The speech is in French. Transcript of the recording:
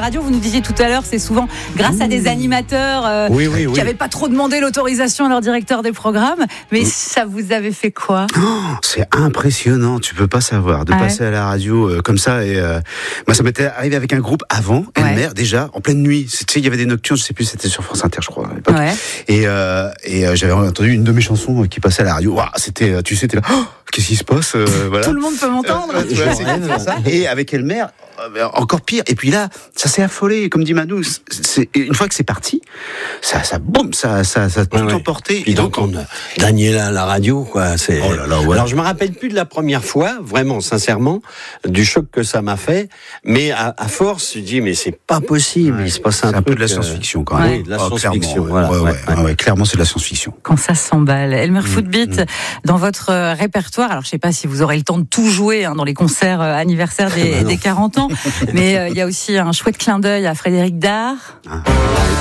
radio. Vous nous disiez tout à l'heure, c'est souvent grâce à des animateurs qui n'avaient pas trop demandé l'autorisation à leur directeur des programmes. Mais ça vous avait fait quoi ? C'est impressionnant, tu peux pas savoir, de passer à la radio comme ça. Et moi, ça m'était arrivé avec un groupe avant, Elmer, déjà, en pleine nuit. Tu sais, il y avait des nocturnes, je sais plus, c'était sur France Inter, je crois, à l'époque. Et j'avais entendu une de mes chansons qui passait à la radio. Waouh, c'était, tu sais, t'es là, qu'est-ce qui se passe voilà. Tout le monde peut m'entendre. Et avec Elmer, encore pire. Et puis là, ça s'est affolé, comme dit Manu. Une fois que c'est parti, ça tout emporté. Et donc, Daniela, la radio, quoi. C'est... Oh là là, Alors, je me rappelle plus de la première fois, vraiment, sincèrement, du choc que ça m'a fait. Mais à force, je dis, mais c'est pas possible. Il se passe un truc. C'est un peu de la science-fiction, quand même. Oui, de la science-fiction. Clairement, c'est de la science-fiction. Quand ça s'emballe. Elmer Footbeat, dans votre répertoire, alors je sais pas si vous aurez le temps de tout jouer dans les concerts anniversaires des 40 ans, mais il y a aussi un chouette clin d'œil à Frédéric Dard.